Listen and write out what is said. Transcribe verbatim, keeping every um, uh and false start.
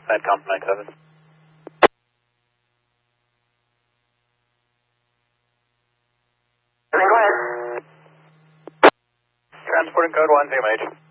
SATCOM nine seven. Go ahead. Transporting code one, Z M H.